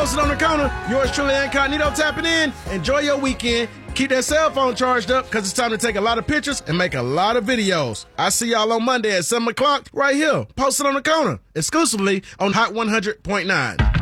Posted on the Corner. Yours truly, Incognito, tapping in. Enjoy your weekend. Keep that cell phone charged up because it's time to take a lot of pictures and make a lot of videos. I see y'all on Monday at 7 o'clock right here. Posted on the Corner. Exclusively on Hot 100.9.